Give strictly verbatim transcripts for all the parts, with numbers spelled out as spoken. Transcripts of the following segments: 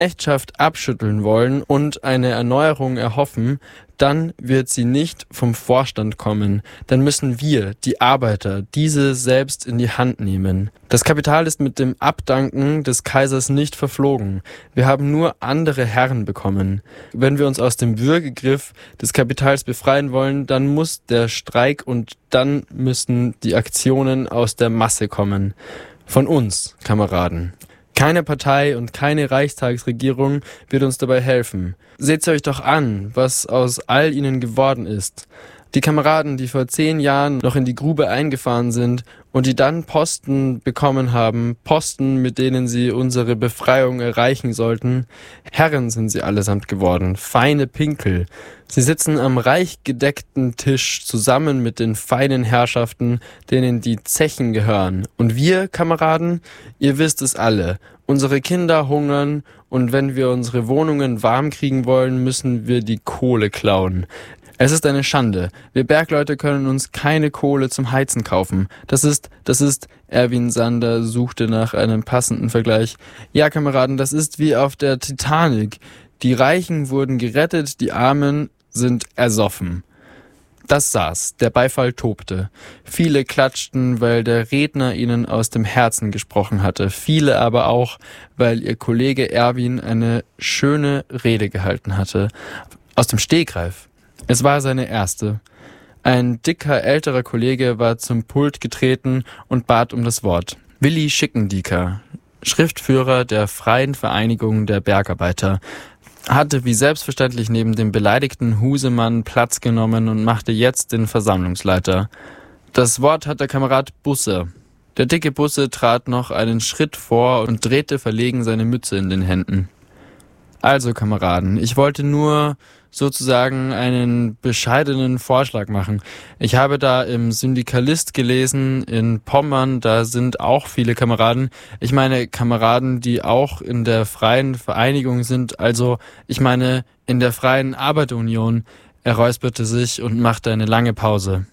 Knechtschaft abschütteln wollen und eine Erneuerung erhoffen, dann wird sie nicht vom Vorstand kommen. Dann müssen wir, die Arbeiter, diese selbst in die Hand nehmen. Das Kapital ist mit dem Abdanken des Kaisers nicht verflogen. Wir haben nur andere Herren bekommen. Wenn wir uns aus dem Würgegriff des Kapitals befreien wollen, dann muss der Streik und dann müssen die Aktionen aus der Masse kommen. Von uns, Kameraden. Keine Partei und keine Reichstagsregierung wird uns dabei helfen. Seht's euch doch an, was aus all ihnen geworden ist. Die Kameraden, die vor zehn Jahren noch in die Grube eingefahren sind und die dann Posten bekommen haben, Posten, mit denen sie unsere Befreiung erreichen sollten, Herren sind sie allesamt geworden, feine Pinkel. Sie sitzen am reich gedeckten Tisch zusammen mit den feinen Herrschaften, denen die Zechen gehören. Und wir, Kameraden, ihr wisst es alle, unsere Kinder hungern und wenn wir unsere Wohnungen warm kriegen wollen, müssen wir die Kohle klauen. Es ist eine Schande. Wir Bergleute können uns keine Kohle zum Heizen kaufen. Das ist, das ist, Erwin Sander suchte nach einem passenden Vergleich. Ja, Kameraden, das ist wie auf der Titanic. Die Reichen wurden gerettet, die Armen sind ersoffen. Das saß, der Beifall tobte. Viele klatschten, weil der Redner ihnen aus dem Herzen gesprochen hatte. Viele aber auch, weil ihr Kollege Erwin eine schöne Rede gehalten hatte. Aus dem Stegreif. Es war seine erste. Ein dicker, älterer Kollege war zum Pult getreten und bat um das Wort. Willi Schickendieker, Schriftführer der Freien Vereinigung der Bergarbeiter, hatte wie selbstverständlich neben dem beleidigten Husemann Platz genommen und machte jetzt den Versammlungsleiter. Das Wort hat der Kamerad Busse. Der dicke Busse trat noch einen Schritt vor und drehte verlegen seine Mütze in den Händen. Also, Kameraden, ich wollte nur sozusagen einen bescheidenen Vorschlag machen. Ich habe da im Syndikalist gelesen, in Pommern, da sind auch viele Kameraden. Ich meine Kameraden, die auch in der Freien Vereinigung sind, also ich meine in der Freien Arbeiterunion. Er räusperte sich und machte eine lange Pause.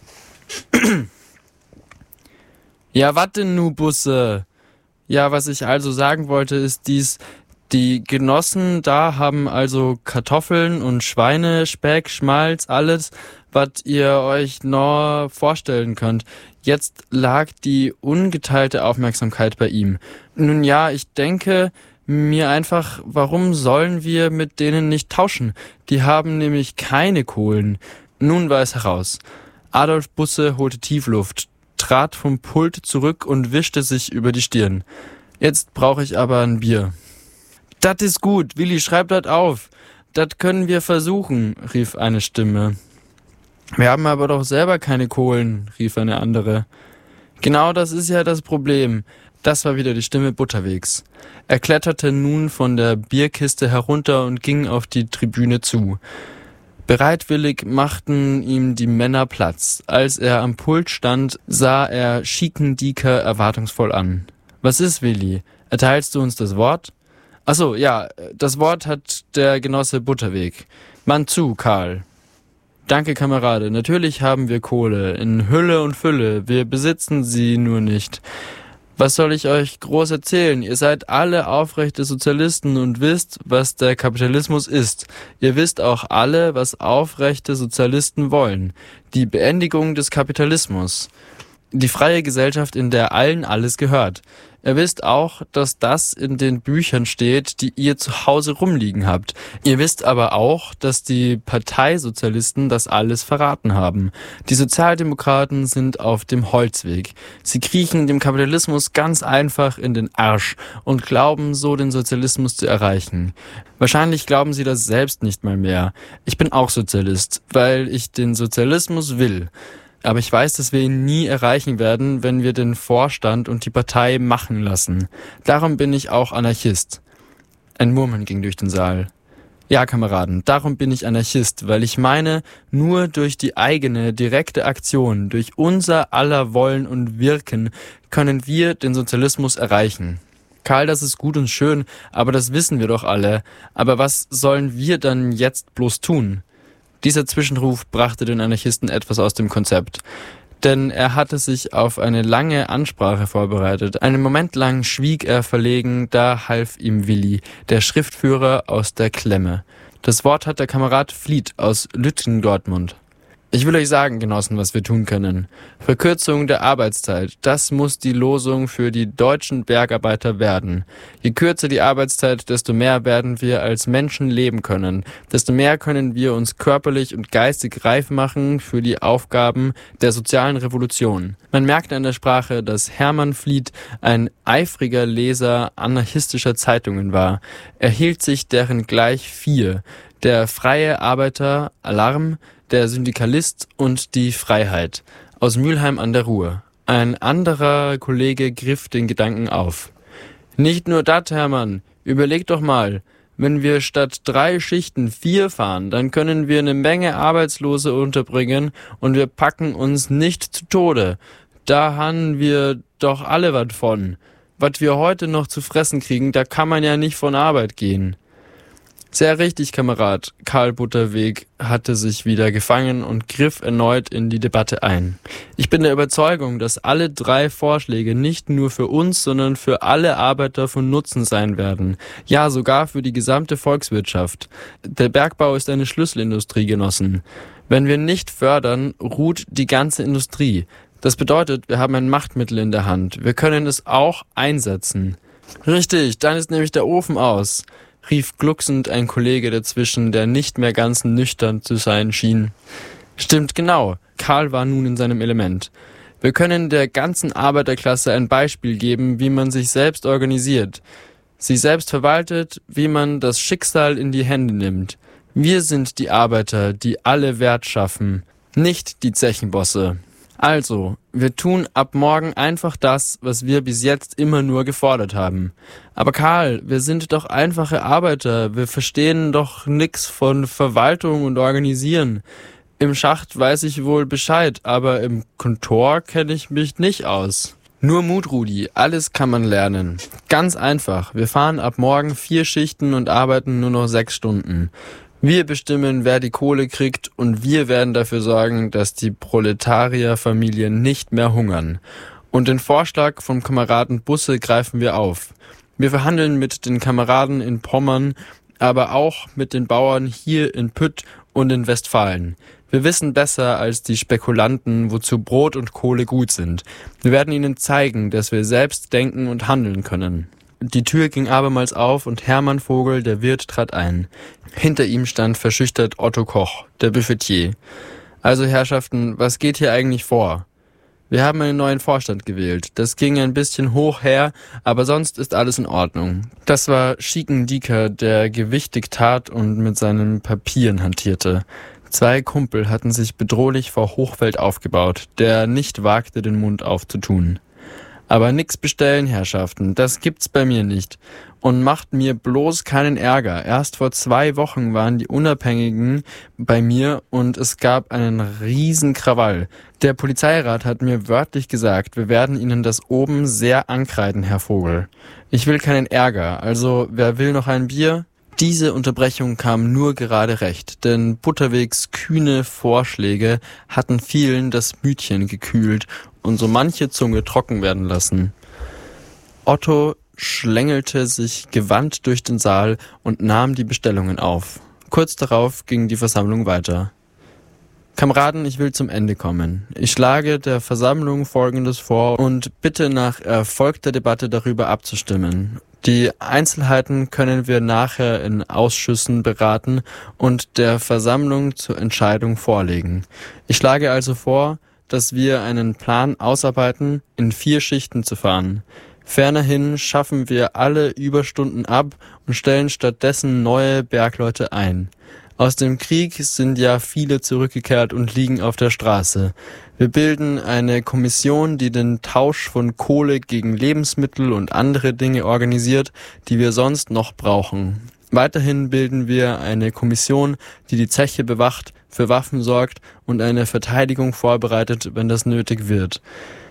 Ja, wat denn nu, Busse? Ja, was ich also sagen wollte, ist dies: Die Genossen da haben also Kartoffeln und Schweine, Speck, Schmalz, alles, was ihr euch nur vorstellen könnt. Jetzt lag die ungeteilte Aufmerksamkeit bei ihm. Nun ja, ich denke mir einfach, warum sollen wir mit denen nicht tauschen? Die haben nämlich keine Kohlen. Nun war es heraus. Adolf Busse holte Tiefluft, trat vom Pult zurück und wischte sich über die Stirn. Jetzt brauche ich aber ein Bier. Das ist gut, Willi, schreib das auf. Das können wir versuchen, rief eine Stimme. Wir haben aber doch selber keine Kohlen, rief eine andere. Genau das ist ja das Problem. Das war wieder die Stimme Butterwegs. Er kletterte nun von der Bierkiste herunter und ging auf die Tribüne zu. Bereitwillig machten ihm die Männer Platz. Als er am Pult stand, sah er Schickendieker erwartungsvoll an. Was ist, Willi? Erteilst du uns das Wort? Ach so, ja, das Wort hat der Genosse Butterweg. Mann zu, Karl. Danke, Kamerade. Natürlich haben wir Kohle, in Hülle und Fülle. Wir besitzen sie nur nicht. Was soll ich euch groß erzählen? Ihr seid alle aufrechte Sozialisten und wisst, was der Kapitalismus ist. Ihr wisst auch alle, was aufrechte Sozialisten wollen. Die Beendigung des Kapitalismus. Die freie Gesellschaft, in der allen alles gehört. Ihr wisst auch, dass das in den Büchern steht, die ihr zu Hause rumliegen habt. Ihr wisst aber auch, dass die Parteisozialisten das alles verraten haben. Die Sozialdemokraten sind auf dem Holzweg. Sie kriechen dem Kapitalismus ganz einfach in den Arsch und glauben so, den Sozialismus zu erreichen. Wahrscheinlich glauben sie das selbst nicht mal mehr. Ich bin auch Sozialist, weil ich den Sozialismus will. Aber ich weiß, dass wir ihn nie erreichen werden, wenn wir den Vorstand und die Partei machen lassen. Darum bin ich auch Anarchist. Ein Murmeln ging durch den Saal. Ja, Kameraden, darum bin ich Anarchist, weil ich meine, nur durch die eigene, direkte Aktion, durch unser aller Wollen und Wirken, können wir den Sozialismus erreichen. Karl, das ist gut und schön, aber das wissen wir doch alle. Aber was sollen wir dann jetzt bloß tun? Dieser Zwischenruf brachte den Anarchisten etwas aus dem Konzept. denn er hatte sich auf eine lange Ansprache vorbereitet. Einen Moment lang schwieg er verlegen, da half ihm Willi, der Schriftführer aus der Klemme. Das Wort hat der Kamerad Fliet aus Lütgendortmund. Ich will euch sagen, Genossen, was wir tun können. Verkürzung der Arbeitszeit, das muss die Losung für die deutschen Bergarbeiter werden. Je kürzer die Arbeitszeit, desto mehr werden wir als Menschen leben können. Desto mehr können wir uns körperlich und geistig reif machen für die Aufgaben der sozialen Revolution. Man merkt an der Sprache, dass Hermann Fliet ein eifriger Leser anarchistischer Zeitungen war. Er hielt sich deren gleich vier: der Freie Arbeiter, Alarm, der Syndikalist und die Freiheit aus Mülheim an der Ruhr. Ein anderer Kollege griff den Gedanken auf. Nicht nur das, Hermann, überleg doch mal, wenn wir statt drei Schichten vier fahren, dann können wir eine Menge Arbeitslose unterbringen und wir packen uns nicht zu Tode. Da haben wir doch alle was von. Was wir heute noch zu fressen kriegen, da kann man ja nicht von Arbeit gehen. Sehr richtig, Kamerad. Karl Butterweg hatte sich wieder gefangen und griff erneut in die Debatte ein. Ich bin der Überzeugung, dass alle drei Vorschläge nicht nur für uns, sondern für alle Arbeiter von Nutzen sein werden. Ja, sogar für die gesamte Volkswirtschaft. Der Bergbau ist eine Schlüsselindustrie, Genossen. Wenn wir nicht fördern, ruht die ganze Industrie. Das bedeutet, wir haben ein Machtmittel in der Hand. Wir können es auch einsetzen. Richtig, dann ist nämlich der Ofen aus, rief glucksend ein Kollege dazwischen, der nicht mehr ganz nüchtern zu sein schien. Stimmt genau, Karl war nun in seinem Element. Wir können der ganzen Arbeiterklasse ein Beispiel geben, wie man sich selbst organisiert, sich selbst verwaltet, wie man das Schicksal in die Hände nimmt. Wir sind die Arbeiter, die alle Wert schaffen, nicht die Zechenbosse. Also, wir tun ab morgen einfach das, was wir bis jetzt immer nur gefordert haben. Aber Karl, wir sind doch einfache Arbeiter, wir verstehen doch nix von Verwaltung und Organisieren. Im Schacht weiß ich wohl Bescheid, aber im Kontor kenne ich mich nicht aus. Nur Mut, Rudi, alles kann man lernen. Ganz einfach, wir fahren ab morgen vier Schichten und arbeiten nur noch sechs Stunden. Wir bestimmen, wer die Kohle kriegt, und wir werden dafür sorgen, dass die Proletarierfamilien nicht mehr hungern. Und den Vorschlag vom Kameraden Busse greifen wir auf. Wir verhandeln mit den Kameraden in Pommern, aber auch mit den Bauern hier in Pütt und in Westfalen. Wir wissen besser als die Spekulanten, wozu Brot und Kohle gut sind. Wir werden ihnen zeigen, dass wir selbst denken und handeln können. Die Tür ging abermals auf und Hermann Vogel, der Wirt, trat ein. Hinter ihm stand verschüchtert Otto Koch, der Buffetier. Also Herrschaften, was geht hier eigentlich vor? Wir haben einen neuen Vorstand gewählt. Das ging ein bisschen hoch her, aber sonst ist alles in Ordnung. Das war Schickendieker, der gewichtig tat und mit seinen Papieren hantierte. Zwei Kumpel hatten sich bedrohlich vor Hochfeld aufgebaut, der nicht wagte, den Mund aufzutun. Aber nix bestellen, Herrschaften, das gibt's bei mir nicht. Und macht mir bloß keinen Ärger. Erst vor zwei Wochen waren die Unabhängigen bei mir und es gab einen riesen Krawall. Der Polizeirat hat mir wörtlich gesagt, wir werden Ihnen das oben sehr ankreiden, Herr Vogel. Ich will keinen Ärger, also wer will noch ein Bier? Diese Unterbrechung kam nur gerade recht, denn Butterwegs kühne Vorschläge hatten vielen das Mütchen gekühlt und so manche Zunge trocken werden lassen. Otto schlängelte sich gewandt durch den Saal und nahm die Bestellungen auf. Kurz darauf ging die Versammlung weiter. Kameraden, ich will zum Ende kommen. Ich schlage der Versammlung Folgendes vor und bitte nach erfolgter Debatte darüber abzustimmen. Die Einzelheiten können wir nachher in Ausschüssen beraten und der Versammlung zur Entscheidung vorlegen. Ich schlage also vor, dass wir einen Plan ausarbeiten, in vier Schichten zu fahren. Fernerhin schaffen wir alle Überstunden ab und stellen stattdessen neue Bergleute ein. Aus dem Krieg sind ja viele zurückgekehrt und liegen auf der Straße. Wir bilden eine Kommission, die den Tausch von Kohle gegen Lebensmittel und andere Dinge organisiert, die wir sonst noch brauchen. Weiterhin bilden wir eine Kommission, die die Zeche bewacht, für Waffen sorgt und eine Verteidigung vorbereitet, wenn das nötig wird.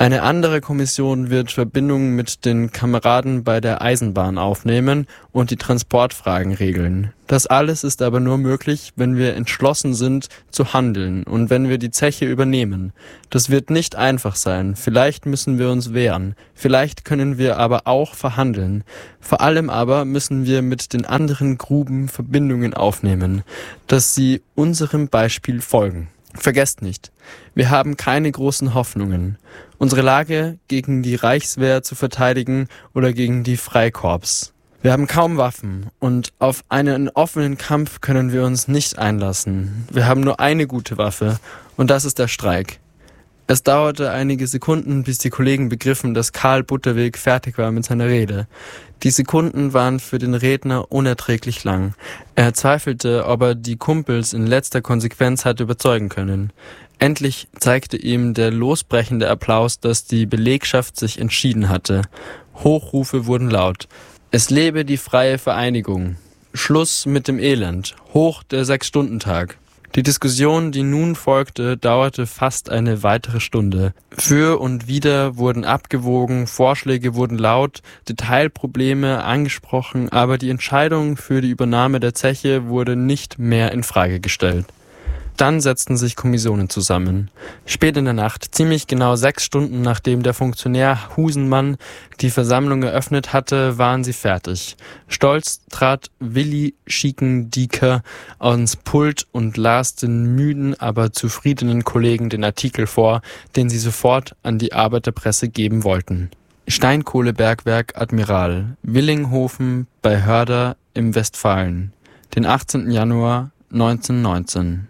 Eine andere Kommission wird Verbindungen mit den Kameraden bei der Eisenbahn aufnehmen und die Transportfragen regeln. Das alles ist aber nur möglich, wenn wir entschlossen sind zu handeln und wenn wir die Zeche übernehmen. Das wird nicht einfach sein. Vielleicht müssen wir uns wehren. Vielleicht können wir aber auch verhandeln. Vor allem aber müssen wir mit den anderen Gruben Verbindungen aufnehmen, dass sie unserem Beispiel folgen. Vergesst nicht, wir haben keine großen Hoffnungen. Unsere Lage gegen die Reichswehr zu verteidigen oder gegen die Freikorps. Wir haben kaum Waffen und auf einen offenen Kampf können wir uns nicht einlassen. Wir haben nur eine gute Waffe und das ist der Streik. Es dauerte einige Sekunden, bis die Kollegen begriffen, dass Karl Butterweg fertig war mit seiner Rede. Die Sekunden waren für den Redner unerträglich lang. Er zweifelte, ob er die Kumpels in letzter Konsequenz hatte überzeugen können. Endlich zeigte ihm der losbrechende Applaus, dass die Belegschaft sich entschieden hatte. Hochrufe wurden laut. Es lebe die freie Vereinigung. Schluss mit dem Elend. Hoch der Sechs-Stunden-Tag. Die Diskussion, die nun folgte, dauerte fast eine weitere Stunde. Für und wider wurden abgewogen, Vorschläge wurden laut, Detailprobleme angesprochen, aber die Entscheidung für die Übernahme der Zeche wurde nicht mehr in Frage gestellt. Dann setzten sich Kommissionen zusammen. Spät in der Nacht, ziemlich genau sechs Stunden nachdem der Funktionär Husenmann die Versammlung eröffnet hatte, waren sie fertig. Stolz trat Willi Schiekendieker ans Pult und las den müden, aber zufriedenen Kollegen den Artikel vor, den sie sofort an die Arbeiterpresse geben wollten. Steinkohlebergwerk Admiral, Willinghofen bei Hörder im Westfalen, den achtzehnten Januar neunzehnhundertneunzehn.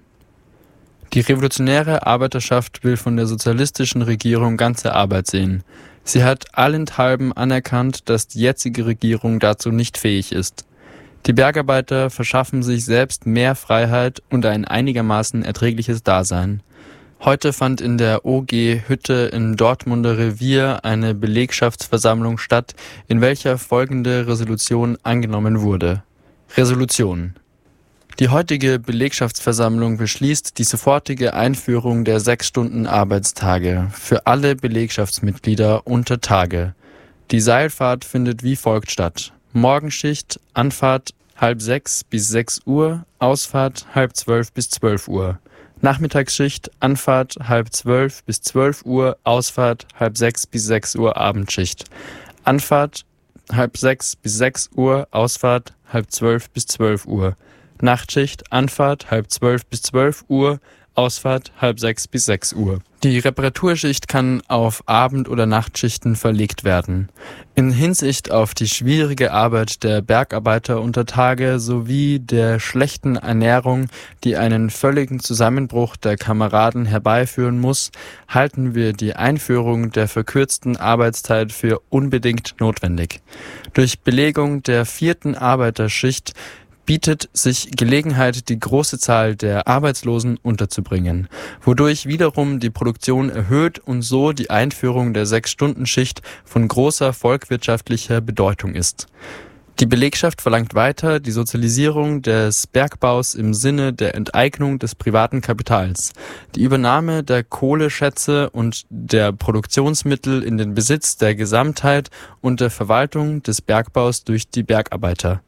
Die revolutionäre Arbeiterschaft will von der sozialistischen Regierung ganze Arbeit sehen. Sie hat allenthalben anerkannt, dass die jetzige Regierung dazu nicht fähig ist. Die Bergarbeiter verschaffen sich selbst mehr Freiheit und ein einigermaßen erträgliches Dasein. Heute fand in der O G Hütte im Dortmunder Revier eine Belegschaftsversammlung statt, in welcher folgende Resolution angenommen wurde. Resolution: Die heutige Belegschaftsversammlung beschließt die sofortige Einführung der Sechs-Stunden-Arbeitstage für alle Belegschaftsmitglieder unter Tage. Die Seilfahrt findet wie folgt statt: Morgenschicht, Anfahrt halb sechs bis sechs Uhr, Ausfahrt halb zwölf bis zwölf Uhr. Nachmittagsschicht, Anfahrt halb zwölf bis zwölf Uhr, Ausfahrt halb sechs bis sechs Uhr, Abendschicht. Anfahrt halb sechs bis sechs Uhr, Ausfahrt halb zwölf bis zwölf Uhr. Nachtschicht, Anfahrt halb zwölf bis zwölf Uhr, Ausfahrt halb sechs bis sechs Uhr. Die Reparaturschicht kann auf Abend- oder Nachtschichten verlegt werden. In Hinsicht auf die schwierige Arbeit der Bergarbeiter unter Tage sowie der schlechten Ernährung, die einen völligen Zusammenbruch der Kameraden herbeiführen muss, halten wir die Einführung der verkürzten Arbeitszeit für unbedingt notwendig. Durch Belegung der vierten Arbeiterschicht bietet sich Gelegenheit, die große Zahl der Arbeitslosen unterzubringen, wodurch wiederum die Produktion erhöht und so die Einführung der Sechs-Stunden-Schicht von großer volkswirtschaftlicher Bedeutung ist. Die Belegschaft verlangt weiter die Sozialisierung des Bergbaus im Sinne der Enteignung des privaten Kapitals, die Übernahme der Kohleschätze und der Produktionsmittel in den Besitz der Gesamtheit und der Verwaltung des Bergbaus durch die Bergarbeiter.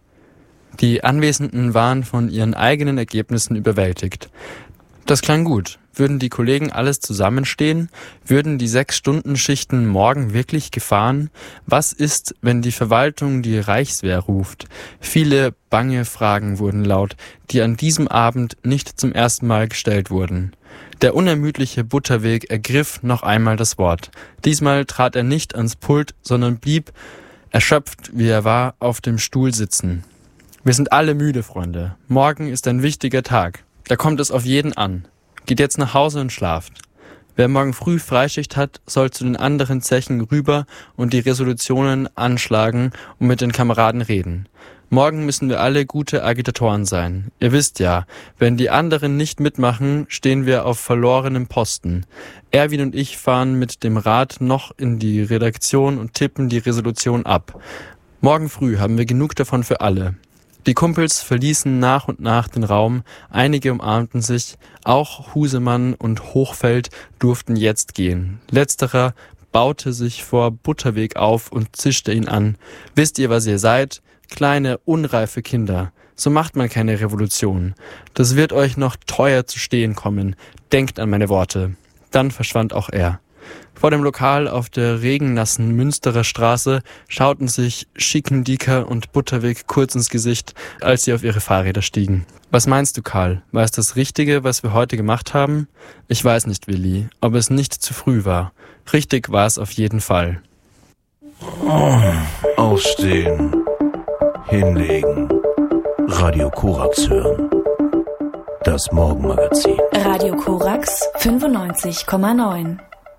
Die Anwesenden waren von ihren eigenen Ergebnissen überwältigt. Das klang gut. Würden die Kollegen alles zusammenstehen? Würden die Sechs-Stunden-Schichten morgen wirklich gefahren? Was ist, wenn die Verwaltung die Reichswehr ruft? Viele bange Fragen wurden laut, die an diesem Abend nicht zum ersten Mal gestellt wurden. Der unermüdliche Butterweg ergriff noch einmal das Wort. Diesmal trat er nicht ans Pult, sondern blieb, erschöpft wie er war, auf dem Stuhl sitzen. Wir sind alle müde, Freunde. Morgen ist ein wichtiger Tag. Da kommt es auf jeden an. Geht jetzt nach Hause und schlaft. Wer morgen früh Freischicht hat, soll zu den anderen Zechen rüber und die Resolutionen anschlagen und mit den Kameraden reden. Morgen müssen wir alle gute Agitatoren sein. Ihr wisst ja, wenn die anderen nicht mitmachen, stehen wir auf verlorenem Posten. Erwin und ich fahren mit dem Rad noch in die Redaktion und tippen die Resolution ab. Morgen früh haben wir genug davon für alle. Die Kumpels verließen nach und nach den Raum, einige umarmten sich, auch Husemann und Hochfeld durften jetzt gehen. Letzterer baute sich vor Butterweg auf und zischte ihn an. Wisst ihr, was ihr seid? Kleine, unreife Kinder. So macht man keine Revolution. Das wird euch noch teuer zu stehen kommen. Denkt an meine Worte. Dann verschwand auch er. Vor dem Lokal auf der regennassen Münsterer Straße schauten sich Schickendieker und Butterweg kurz ins Gesicht, als sie auf ihre Fahrräder stiegen. Was meinst du, Karl? War es das Richtige, was wir heute gemacht haben? Ich weiß nicht, Willi, ob es nicht zu früh war. Richtig war es auf jeden Fall. Oh, aufstehen, hinlegen, Radio Korax hören. Das Morgenmagazin. Radio Korax fünfundneunzig Komma neun.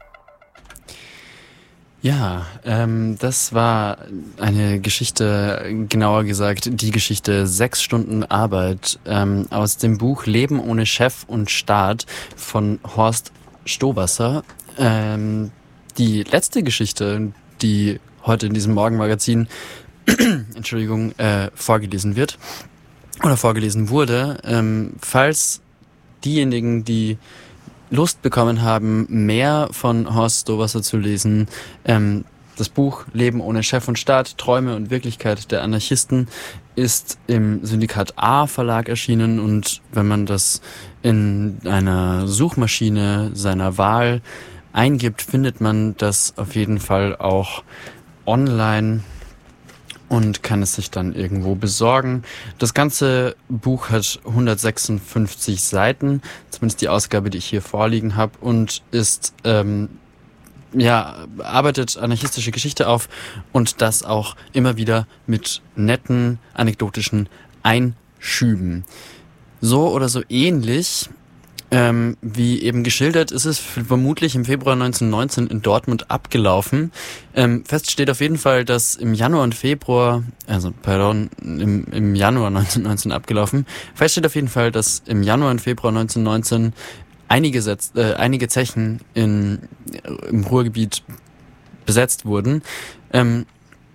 Ja, ähm, das war eine Geschichte, genauer gesagt die Geschichte Sechs Stunden Arbeit ähm, aus dem Buch Leben ohne Chef und Staat von Horst Stowasser. Ähm, die letzte Geschichte, die heute in diesem Morgenmagazin Entschuldigung, äh, vorgelesen wird oder vorgelesen wurde, ähm, falls diejenigen, die Lust bekommen haben, mehr von Horst Stowasser zu lesen, ähm, das Buch Leben ohne Chef und Staat, Träume und Wirklichkeit der Anarchisten ist im Syndikat A Verlag erschienen, und wenn man das in einer Suchmaschine seiner Wahl eingibt, findet man das auf jeden Fall auch online und kann es sich dann irgendwo besorgen. Das ganze Buch hat hundertsechsundfünfzig Seiten, zumindest die Ausgabe, die ich hier vorliegen habe, und ist ähm, ja arbeitet anarchistische Geschichte auf, und das auch immer wieder mit netten anekdotischen Einschüben. So oder so ähnlich Ähm, wie eben geschildert, ist es vermutlich im Februar neunzehnhundertneunzehn in Dortmund abgelaufen. Ähm, fest steht auf jeden Fall, dass im Januar und Februar, also pardon, im, im Januar neunzehnhundertneunzehn abgelaufen. Fest steht auf jeden Fall, dass im Januar und Februar neunzehnhundertneunzehn einige, Setz, äh, einige Zechen in, im Ruhrgebiet besetzt wurden. Ähm,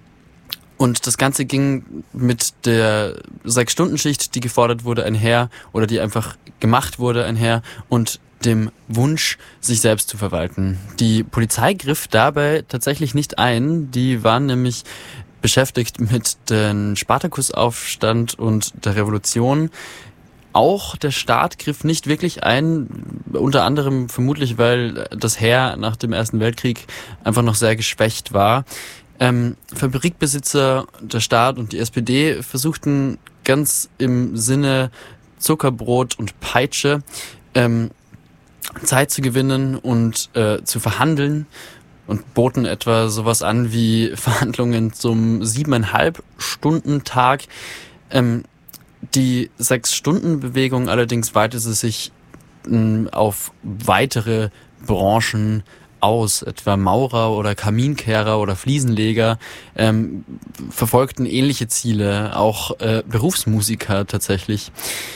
Und das Ganze ging mit der Sechs-Stunden-Schicht, die gefordert wurde, einher, oder die einfach gemacht wurde, einher, und dem Wunsch, sich selbst zu verwalten. Die Polizei griff dabei tatsächlich nicht ein. Die waren nämlich beschäftigt mit dem Spartakusaufstand und der Revolution. Auch der Staat griff nicht wirklich ein, unter anderem vermutlich, weil das Heer nach dem Ersten Weltkrieg einfach noch sehr geschwächt war. Ähm, Fabrikbesitzer, der Staat und die S P D versuchten ganz im Sinne Zuckerbrot und Peitsche ähm, Zeit zu gewinnen und äh, zu verhandeln, und boten etwa sowas an wie Verhandlungen zum siebeneinhalb Stunden Tag. Ähm, die Sechs-Stunden-Bewegung allerdings weitete sich mh, auf weitere Branchen aus, etwa Maurer oder Kaminkehrer oder Fliesenleger ähm, verfolgten ähnliche Ziele, auch äh, Berufsmusiker tatsächlich.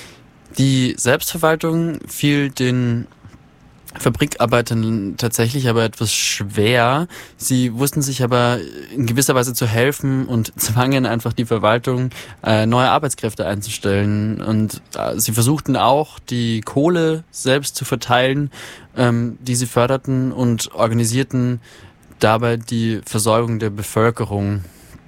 Die Selbstverwaltung fiel den Fabrikarbeitern tatsächlich aber etwas schwer. Sie wussten sich aber in gewisser Weise zu helfen und zwangen einfach die Verwaltung, äh, neue Arbeitskräfte einzustellen. Und äh, sie versuchten auch, die Kohle selbst zu verteilen, ähm, die sie förderten, und organisierten dabei die Versorgung der Bevölkerung.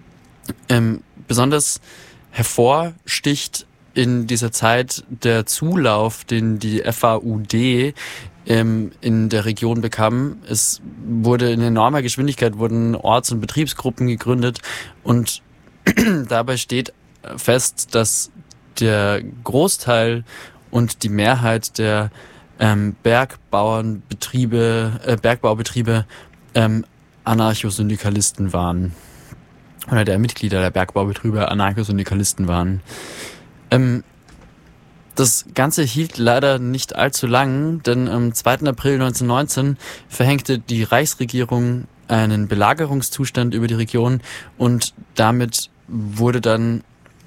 Ähm, besonders hervorsticht in dieser Zeit der Zulauf, den die F A U D ähm, in der Region bekam. Es wurde in enormer Geschwindigkeit, wurden Orts- und Betriebsgruppen gegründet, und dabei steht fest, dass der Großteil und die Mehrheit der ähm, Bergbauernbetriebe, äh, Bergbaubetriebe ähm, Anarchosyndikalisten waren. Oder der Mitglieder der Bergbaubetriebe Anarchosyndikalisten waren. Ähm, das Ganze hielt leider nicht allzu lang, denn am zweiten April neunzehnhundertneunzehn verhängte die Reichsregierung einen Belagerungszustand über die Region, und damit wurde dann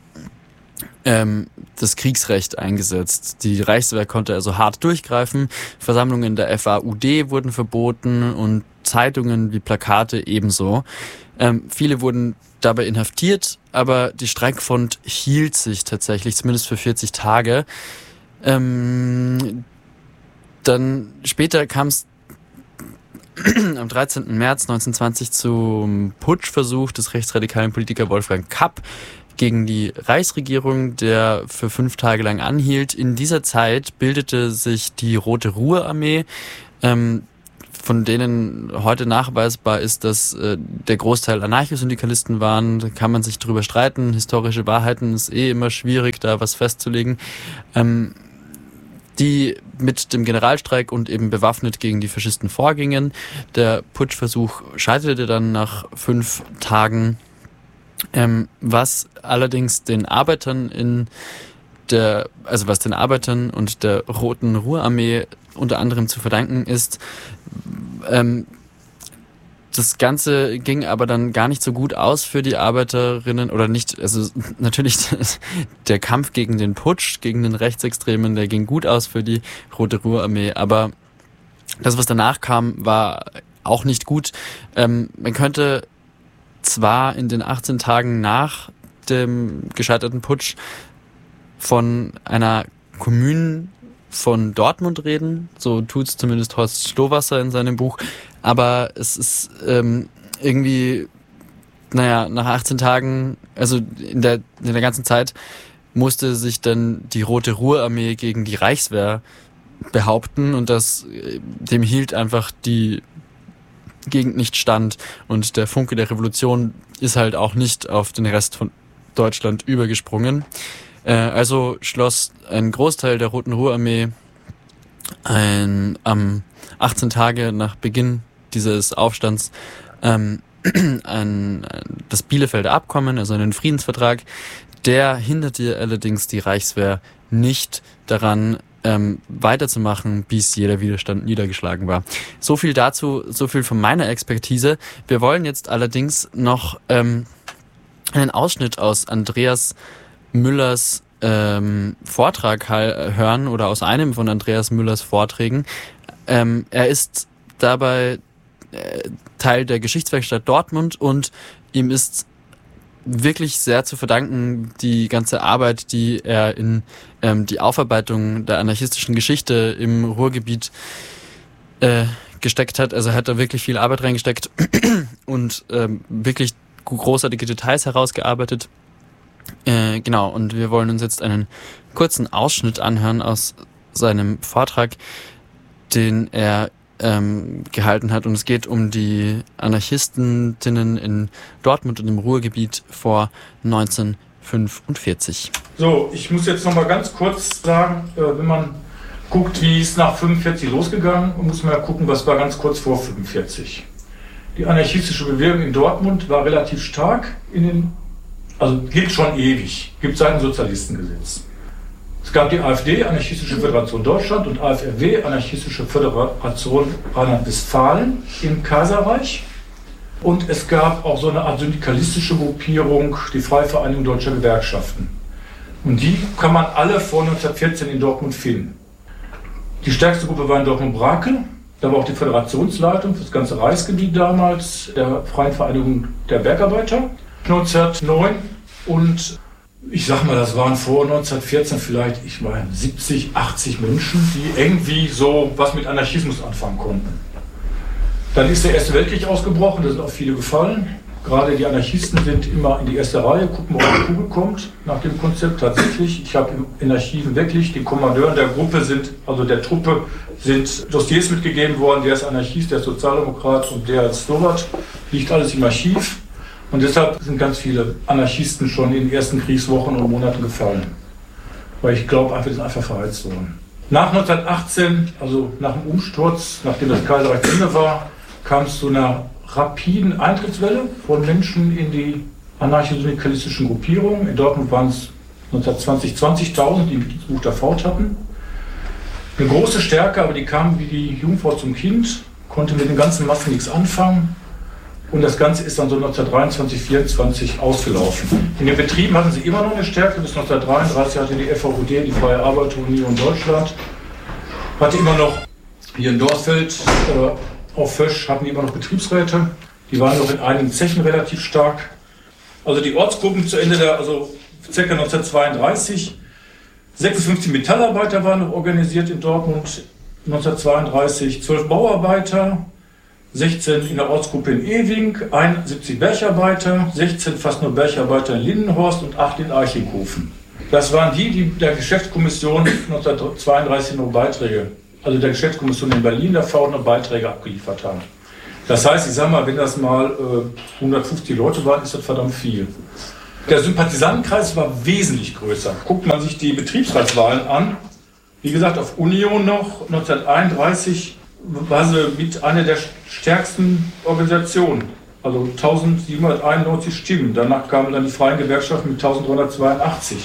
ähm, das Kriegsrecht eingesetzt. Die Reichswehr konnte also hart durchgreifen, Versammlungen der F A U D wurden verboten und Zeitungen wie Plakate ebenso. Ähm, viele wurden dabei inhaftiert, aber die Streikfront hielt sich tatsächlich, zumindest für vierzig Tage. Ähm, dann später kam es am dreizehnten März neunzehnhundertzwanzig zum Putschversuch des rechtsradikalen Politikers Wolfgang Kapp gegen die Reichsregierung, der für fünf Tage lang anhielt. In dieser Zeit bildete sich die Rote Ruhrarmee, ähm, von denen heute nachweisbar ist, dass äh, der Großteil Anarchosyndikalisten waren. Da kann man sich drüber streiten. Historische Wahrheiten ist eh immer schwierig, da was festzulegen. Ähm, die mit dem Generalstreik und eben bewaffnet gegen die Faschisten vorgingen. Der Putschversuch scheiterte dann nach fünf Tagen, ähm, was allerdings den Arbeitern in der, also was den Arbeitern und der Roten Ruhrarmee unter anderem zu verdanken ist. Ähm, das Ganze ging aber dann gar nicht so gut aus für die Arbeiterinnen oder nicht, also natürlich der Kampf gegen den Putsch, gegen den Rechtsextremen, der ging gut aus für die Rote Ruhrarmee, aber das, was danach kam, war auch nicht gut. Ähm, man könnte zwar in den achtzehn Tagen nach dem gescheiterten Putsch von einer Kommune von Dortmund reden, so tut's zumindest Horst Stowasser in seinem Buch, aber es ist ähm, irgendwie, naja, nach achtzehn Tagen, also in der, in der ganzen Zeit musste sich dann die Rote Ruhrarmee gegen die Reichswehr behaupten und das, dem hielt einfach die Gegend nicht stand und der Funke der Revolution ist halt auch nicht auf den Rest von Deutschland übergesprungen. Also schloss ein Großteil der Roten Ruhrarmee ein, am achtzehn Tage nach Beginn dieses Aufstands ähm, ein, das Bielefelder Abkommen, also einen Friedensvertrag. Der hinderte allerdings die Reichswehr nicht daran, ähm, weiterzumachen, bis jeder Widerstand niedergeschlagen war. So viel dazu, so viel von meiner Expertise. Wir wollen jetzt allerdings noch ähm, einen Ausschnitt aus Andreas Müllers ähm, Vortrag hören oder aus einem von Andreas Müllers Vorträgen. Ähm, er ist dabei äh, Teil der Geschichtswerkstatt Dortmund und ihm ist wirklich sehr zu verdanken die ganze Arbeit, die er in ähm, die Aufarbeitung der anarchistischen Geschichte im Ruhrgebiet äh, gesteckt hat. Also er hat da wirklich viel Arbeit reingesteckt und ähm, wirklich großartige Details herausgearbeitet. Äh, genau, und wir wollen uns jetzt einen kurzen Ausschnitt anhören aus seinem Vortrag, den er ähm, gehalten hat. Und es geht um die Anarchistinnen in Dortmund und im Ruhrgebiet vor neunzehnhundertfünfundvierzig. So, ich muss jetzt nochmal ganz kurz sagen, äh, wenn man guckt, wie es nach fünfundvierzig losgegangen, muss man ja gucken, was war ganz kurz vor fünfundvierzig. Die anarchistische Bewegung in Dortmund war relativ stark in den Also gibt schon ewig, gibt seit dem Sozialistengesetz. Es gab die AfD, Anarchistische Föderation Deutschland, und A F R W, Anarchistische Föderation Rheinland-Westfalen im Kaiserreich. Und es gab auch so eine Art syndikalistische Gruppierung, die Freie Vereinigung Deutscher Gewerkschaften. Und die kann man alle vor neunzehnhundertvierzehn in Dortmund finden. Die stärkste Gruppe war in Dortmund-Brakel. Da war auch die Föderationsleitung für das ganze Reichsgebiet damals, der Freien Vereinigung der Bergarbeiter. neunzehnhundertneun und ich sag mal, das waren vor neunzehnhundertvierzehn vielleicht, ich meine, siebzig, achtzig Menschen, die irgendwie so was mit Anarchismus anfangen konnten. Dann ist der Erste Weltkrieg ausgebrochen, da sind auch viele gefallen. Gerade die Anarchisten sind immer in die erste Reihe, gucken, wo die Kugel kommt, nach dem Konzept tatsächlich. Ich habe in Archiven wirklich, die Kommandeuren der Gruppe sind, also der Truppe, sind Dossiers mitgegeben worden, der ist Anarchist, der ist Sozialdemokrat und der ist sowas, liegt alles im Archiv. Und deshalb sind ganz viele Anarchisten schon in den ersten Kriegswochen und Monaten gefallen. Weil ich glaube, einfach, die sind einfach verheizt worden. Nach neunzehnhundertachtzehn, also nach dem Umsturz, nachdem das Kaiserreich zu Ende war, kam es zu einer rapiden Eintrittswelle von Menschen in die anarcho-syndikalistischen Gruppierungen. In Dortmund waren es neunzehnhundertzwanzig zwanzigtausend, die ein Mitgliedsbuch der F hatten. Eine große Stärke, aber die kamen wie die Jungfrau zum Kind, konnte mit den ganzen Massen nichts anfangen. Und das Ganze ist dann so neunzehnhundertdreiundzwanzig, vierundzwanzig ausgelaufen. In den Betrieben hatten sie immer noch eine Stärke. Bis neunzehnhundertdreiunddreißig hatte die F V U D, die Freie Arbeiterunion Deutschland, hatte immer noch hier in Dorsfeld, äh, auf Fösch, hatten die immer noch Betriebsräte. Die waren noch in einigen Zechen relativ stark. Also die Ortsgruppen zu Ende der, also ca. neunzehnhundertzweiunddreißig, sechsundfünfzig Metallarbeiter waren noch organisiert in Dortmund, neunzehnhundertzweiunddreißig, zwölf Bauarbeiter, sechzehn in der Ortsgruppe in Ewing, einundsiebzig Bergarbeiter, sechzehn fast nur Bergarbeiter in Lindenhorst und acht in Archinghofen. Das waren die, die der Geschäftskommission neunzehnhundertzweiunddreißig noch Beiträge, also der Geschäftskommission in Berlin, der V noch Beiträge abgeliefert haben. Das heißt, ich sage mal, wenn das mal äh, hundertfünfzig Leute waren, ist das verdammt viel. Der Sympathisantenkreis war wesentlich größer. Guckt man sich die Betriebsratswahlen an, wie gesagt, auf Union noch, neunzehnhunderteinunddreißig war sie mit einer der stärksten Organisationen, also eintausendsiebenhunderteinundneunzig Stimmen. Danach kamen dann die Freien Gewerkschaften mit eintausenddreihundertzweiundachtzig.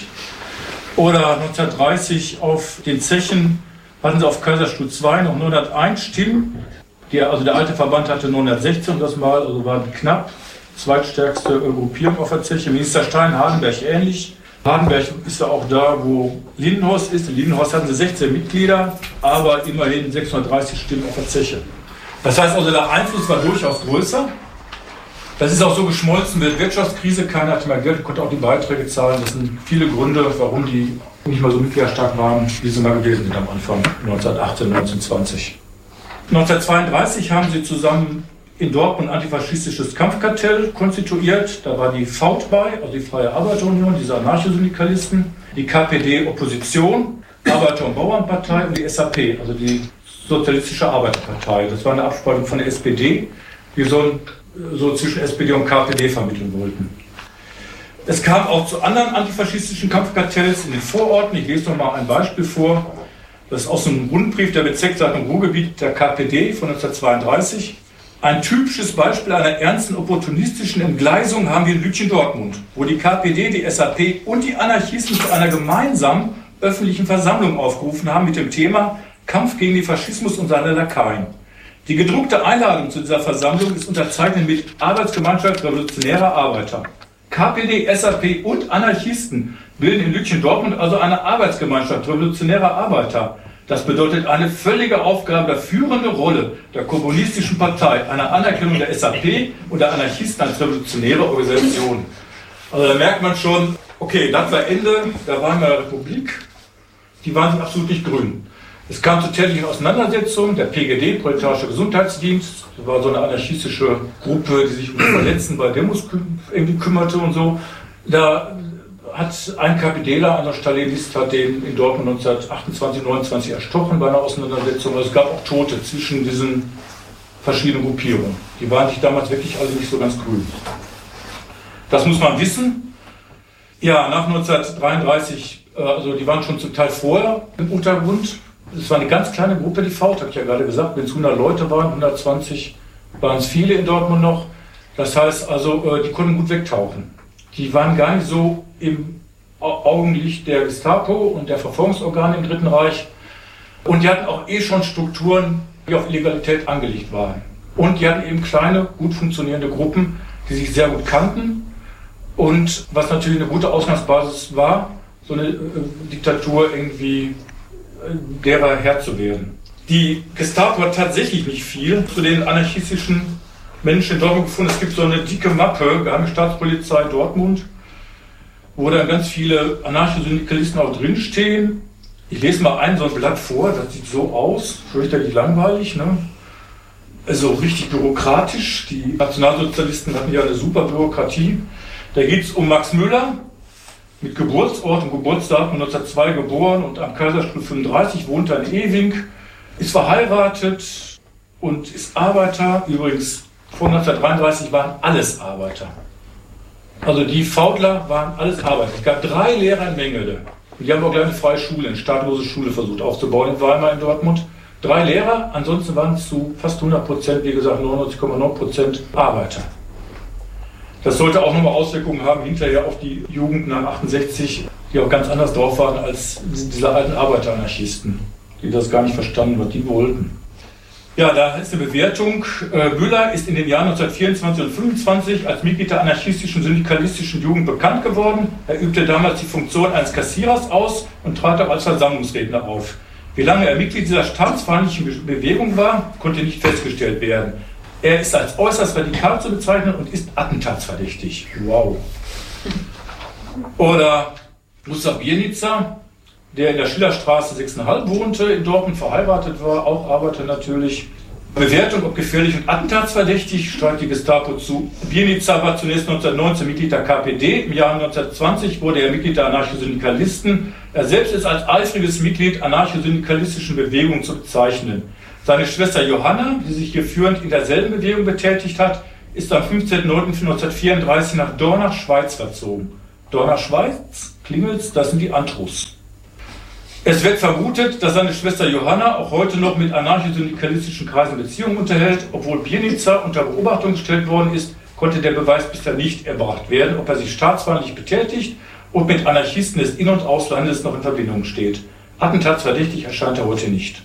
Oder neunzehnhundertdreißig auf den Zechen hatten sie auf Kaiserstuhl zwei noch neunhunderteins Stimmen. Der, also der alte Verband hatte neunhundertsechzehn das Mal, also waren knapp. Zweitstärkste Gruppierung auf der Zeche. Minister Stein, Hardenberg ähnlich. Hardenberg ist ja auch da, wo Lindenhorst ist. In Lindenhorst hatten sie sechzehn Mitglieder, aber immerhin sechshundertdreißig Stimmen auf der Zeche. Das heißt also, der Einfluss war durchaus größer. Das ist auch so geschmolzen mit der Wirtschaftskrise. Keiner hatte mehr Geld, konnte auch die Beiträge zahlen. Das sind viele Gründe, warum die nicht mal so mitgliederstark waren, wie sie mal gewesen sind am Anfang, neunzehnhundertachtzehn, neunzehnhundertzwanzig. neunzehnhundertzweiunddreißig haben sie zusammen in Dortmund ein antifaschistisches Kampfkartell konstituiert. Da war die V A U T bei, also die Freie Arbeiterunion, diese Anarchosyndikalisten, die K P D Opposition, Arbeiter- und Bauernpartei und die S A P, also die Sozialistische Arbeiterpartei. Das war eine Abspaltung von der S P D, die so, so zwischen S P D und K P D vermitteln wollten. Es kam auch zu anderen antifaschistischen Kampfkartells in den Vororten. Ich lese noch mal ein Beispiel vor. Das ist aus einem Rundbrief der Bezirksleitung Ruhrgebiet der K P D von neunzehnhundertzweiunddreißig. Ein typisches Beispiel einer ernsten opportunistischen Entgleisung haben wir in Lütchen-Dortmund, wo die K P D, die S A P und die Anarchisten zu einer gemeinsamen öffentlichen Versammlung aufgerufen haben mit dem Thema Kampf gegen den Faschismus und seine Lakaien. Die gedruckte Einladung zu dieser Versammlung ist unterzeichnet mit Arbeitsgemeinschaft Revolutionärer Arbeiter. K P D, S A P und Anarchisten bilden in Lütchen-Dortmund also eine Arbeitsgemeinschaft Revolutionärer Arbeiter. Das bedeutet eine völlige Aufgabe der führenden Rolle der kommunistischen Partei, einer Anerkennung der S A P und der Anarchisten als revolutionäre Organisation. Also da merkt man schon, okay, das war Ende der Weimarer Republik, die waren absolut nicht grün. Es kam zu tätlichen Auseinandersetzungen, der P G D, Proletarischer Gesundheitsdienst, das war so eine anarchistische Gruppe, die sich um die Verletzten bei Demos irgendwie kümmerte und so. Da hat ein KPDler, ein Stalinist, hat den in Dortmund neunzehnhundertachtundzwanzig, neunundzwanzig erstochen bei einer Auseinandersetzung. Es gab auch Tote zwischen diesen verschiedenen Gruppierungen. Die waren sich damals wirklich alle nicht so ganz grün. Das muss man wissen. Ja, nach neunzehnhundertdreiunddreißig, also die waren schon zum Teil vorher im Untergrund. Es war eine ganz kleine Gruppe, die V A U T, habe ich ja gerade gesagt. Wenn es hundert Leute waren, hundertzwanzig waren es viele in Dortmund noch. Das heißt also, die konnten gut wegtauchen. Die waren gar nicht so im Augenlicht der Gestapo und der Verfolgungsorgane im Dritten Reich. Und die hatten auch eh schon Strukturen, die auf Illegalität angelegt waren. Und die hatten eben kleine, gut funktionierende Gruppen, die sich sehr gut kannten. Und was natürlich eine gute Ausgangsbasis war, so eine äh, Diktatur irgendwie äh, derer Herr zu werden. Die Gestapo hat tatsächlich nicht viel zu den anarchistischen Menschen in Dortmund gefunden. Es gibt so eine dicke Mappe, Geheime Staatspolizei Dortmund, wo dann ganz viele Anarchosyndikalisten auch drinstehen. Ich lese mal ein so ein Blatt vor, das sieht so aus, fürchterlich langweilig, ne? Also richtig bürokratisch. Die Nationalsozialisten hatten ja eine super Bürokratie. Da geht es um Max Müller, mit Geburtsort und Geburtsdatum neunzehnhundertzwei geboren und am Kaiserstuhl fünfunddreißig, wohnt er in Ewing, ist verheiratet und ist Arbeiter. Übrigens, vor neunzehnhundertdreiunddreißig waren alles Arbeiter. Also die Faudler waren alles Arbeiter. Es gab drei Lehrer in Mengelde. Und die haben auch gleich eine freie Schule, eine staatlose Schule versucht aufzubauen in Weimar in Dortmund. Drei Lehrer, ansonsten waren es zu fast hundert Prozent, wie gesagt neunundneunzig Komma neun Prozent Arbeiter. Das sollte auch nochmal Auswirkungen haben hinterher auf die Jugend nach achtundsechzig, die auch ganz anders drauf waren als diese alten Arbeiteranarchisten, die das gar nicht verstanden, was die wollten. Ja, da ist eine Bewertung. Müller ist in den Jahren neunzehnhundertvierundzwanzig und fünfundzwanzig als Mitglied der anarchistischen syndikalistischen Jugend bekannt geworden. Er übte damals die Funktion eines Kassierers aus und trat auch als Versammlungsredner auf. Wie lange er Mitglied dieser staatsfeindlichen Bewegung war, konnte nicht festgestellt werden. Er ist als äußerst radikal zu bezeichnen und ist attentatsverdächtig. Wow. Oder Gustav Biernitzer, der in der Schillerstraße sechs Komma fünf wohnte, in Dortmund verheiratet war, auch Arbeiter natürlich. Bewertung, ob gefährlich und attentatsverdächtig, streitet die Gestapo zu. Bijenica war zunächst neunzehnhundertneunzehn Mitglied der K P D. Im Jahr neunzehnhundertzwanzig wurde er Mitglied der Anarchosyndikalisten. Er selbst ist als eifriges Mitglied anarchosyndikalistischen Bewegungen zu bezeichnen. Seine Schwester Johanna, die sich hier führend in derselben Bewegung betätigt hat, ist am fünfzehnten neunten neunzehnhundertvierunddreißig nach Dornach, Schweiz verzogen. Dornach, Schweiz, Klingels, das sind die Antros. Es wird vermutet, dass seine Schwester Johanna auch heute noch mit anarchosyndikalistischen Kreisen Beziehungen unterhält. Obwohl Bijenica unter Beobachtung gestellt worden ist, konnte der Beweis bisher nicht erbracht werden, ob er sich staatsfeindlich betätigt und mit Anarchisten des In- und Auslandes noch in Verbindung steht. Attentatsverdächtig erscheint er heute nicht.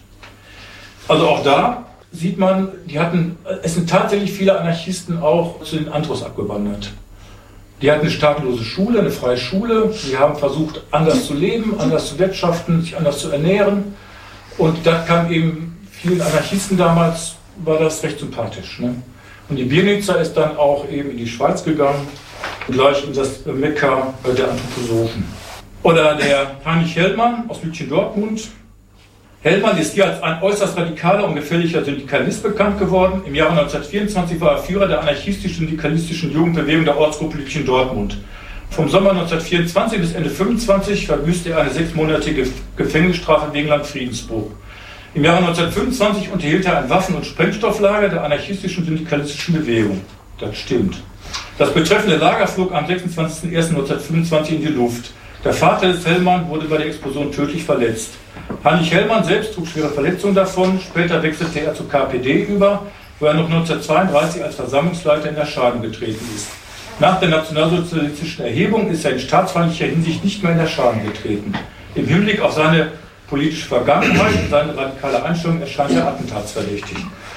Also auch da sieht man, die hatten, es sind tatsächlich viele Anarchisten auch zu den Antros abgewandert. Die hatten eine staatenlose Schule, eine freie Schule. Die haben versucht, anders zu leben, anders zu wirtschaften, sich anders zu ernähren. Und das kam eben vielen Anarchisten damals, war das recht sympathisch. Ne? Und die Bijenica ist dann auch eben in die Schweiz gegangen, gleich in das Mekka der Anthroposophen. Oder der Heinrich Hellmann aus Lütchen-Dortmund. Hellmann ist hier als ein äußerst radikaler und gefährlicher Syndikalist bekannt geworden. Im Jahre neunzehnhundertvierundzwanzig war er Führer der anarchistisch-syndikalistischen Jugendbewegung der Ortsgruppe Lütchen-Dortmund. Vom Sommer neunzehnhundertvierundzwanzig bis Ende fünfundzwanzig verbüßte er eine sechsmonatige Gefängnisstrafe wegen Landfriedensbruch. Im Jahre neunzehnhundertfünfundzwanzig unterhielt er ein Waffen- und Sprengstofflager der anarchistischen syndikalistischen Bewegung. Das stimmt. Das betreffende Lager flog am sechsundzwanzigsten ersten neunzehnhundertfünfundzwanzig in die Luft. Der Vater des Hellmann wurde bei der Explosion tödlich verletzt. Heinrich Hellmann selbst trug schwere Verletzungen davon. Später wechselte er zur K P D über, wo er noch neunzehnhundertzweiunddreißig als Versammlungsleiter in Erscheinung getreten ist. Nach der nationalsozialistischen Erhebung ist er in staatsfeindlicher Hinsicht nicht mehr in Erscheinung getreten. Im Hinblick auf seine politische Vergangenheit und seine radikale Einstellung erscheint er attentatsverdächtig.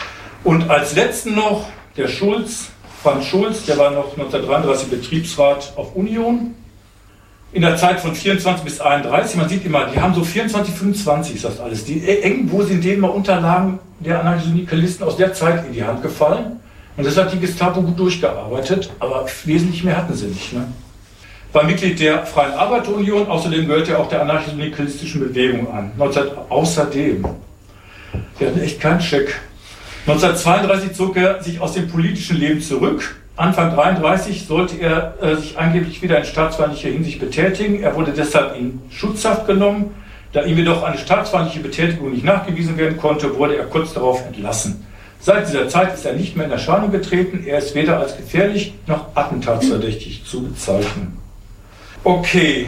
Und als letzten noch der Schulz, Franz Schulz, der war noch neunzehnhundertdreiunddreißig Betriebsrat auf Union. In der Zeit von vierundzwanzig bis einunddreißig, man sieht immer, die haben so vierundzwanzig, fünfundzwanzig ist das alles. Die, irgendwo sind denen mal Unterlagen der Anarchosyndikalisten aus der Zeit in die Hand gefallen. Und das hat die Gestapo gut durchgearbeitet, aber wesentlich mehr hatten sie nicht. Ne? War Mitglied der Freien Arbeiterunion, außerdem gehörte er auch der anarchosyndikalistischen Bewegung an. neunzehn, außerdem, der hatte echt keinen Scheck. neunzehnhundertzweiunddreißig zog er sich aus dem politischen Leben zurück. Anfang dreiunddreißig sollte er äh, sich angeblich wieder in staatsfeindlicher Hinsicht betätigen. Er wurde deshalb in Schutzhaft genommen. Da ihm jedoch eine staatsfeindliche Betätigung nicht nachgewiesen werden konnte, wurde er kurz darauf entlassen. Seit dieser Zeit ist er nicht mehr in Erscheinung getreten. Er ist weder als gefährlich noch attentatsverdächtig zu bezeichnen. Okay.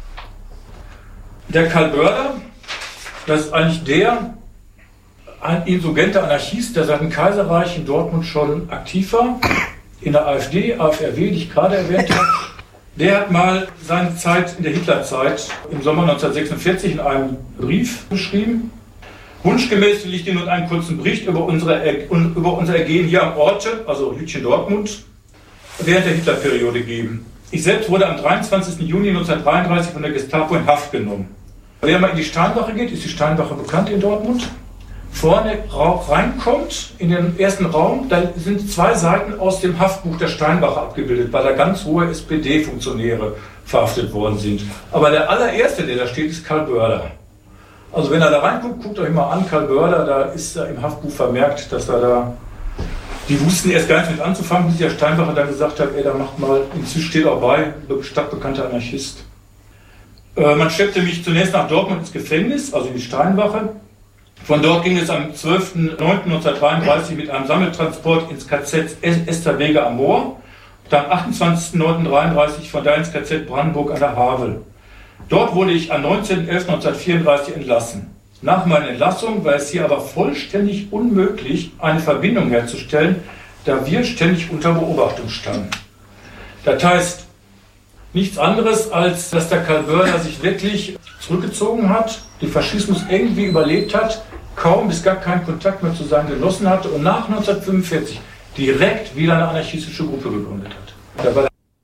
Der Karl Börder, das ist eigentlich der ein insurgenter Anarchist, der seit dem Kaiserreich in Dortmund schon aktiv war. In der AfD, A F R W, die ich gerade erwähnt habe, der hat mal seine Zeit in der Hitlerzeit im Sommer neunzehnhundertsechsundvierzig in einem Brief geschrieben. Wunschgemäß will ich dir nun einen kurzen Bericht über, unsere, über unser Ergehen hier am Orte, also Lütchen-Dortmund, während der Hitlerperiode geben. Ich selbst wurde am dreiundzwanzigsten Juni neunzehnhundertdreiunddreißig von der Gestapo in Haft genommen. Wer mal in die Steinwache geht, ist die Steinwache bekannt in Dortmund, vorne reinkommt, in den ersten Raum, da sind zwei Seiten aus dem Haftbuch der Steinwache abgebildet, weil da ganz hohe S P D-Funktionäre verhaftet worden sind. Aber der allererste, der da steht, ist Karl Börder. Also wenn er da reinguckt, guckt euch mal an, Karl Börder, da ist er im Haftbuch vermerkt, dass er da, die wussten erst gar nicht mit anzufangen, bis der Steinwache dann gesagt hat, ey, da macht mal, inzwischen steht auch bei, stadtbekannter Anarchist. Äh, man schleppte mich zunächst nach Dortmund ins Gefängnis, also in die Steinwache. Von dort ging es am zwölften neunten neunzehnhundertdreiunddreißig mit einem Sammeltransport ins K Z Esterwege am Moor und am achtundzwanzigsten neunten neunzehnhundertdreiunddreißig von da ins K Z Brandenburg an der Havel. Dort wurde ich am neunzehnten elften neunzehnhundertvierunddreißig entlassen. Nach meiner Entlassung war es hier aber vollständig unmöglich, eine Verbindung herzustellen, da wir ständig unter Beobachtung standen. Das heißt nichts anderes, als dass der Karl Börder sich wirklich zurückgezogen hat, den Faschismus irgendwie überlebt hat, kaum bis gar keinen Kontakt mehr zu seinen Genossen hatte und nach neunzehnhundertfünfundvierzig direkt wieder eine anarchistische Gruppe gegründet hat.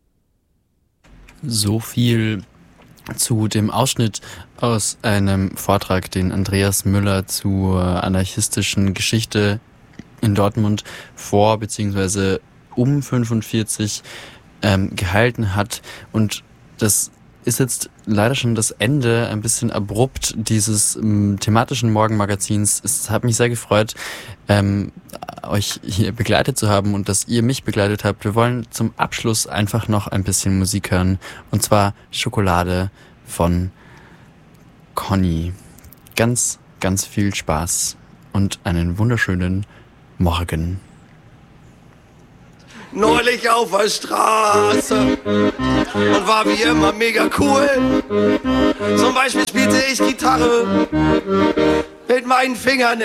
So viel zu dem Ausschnitt aus einem Vortrag, den Andreas Müller zur anarchistischen Geschichte in Dortmund vor bzw. um fünfundvierzig ähm, gehalten hat. Und das ist jetzt leider schon das Ende ein bisschen abrupt dieses ähm, thematischen Morgenmagazins. Es hat mich sehr gefreut, ähm, euch hier begleitet zu haben und dass ihr mich begleitet habt. Wir wollen zum Abschluss einfach noch ein bisschen Musik hören, und zwar Schokolade von Conny. Ganz, ganz viel Spaß und einen wunderschönen Morgen. Neulich auf der Straße und war wie immer mega cool. Zum Beispiel spielte ich Gitarre mit meinen Fingern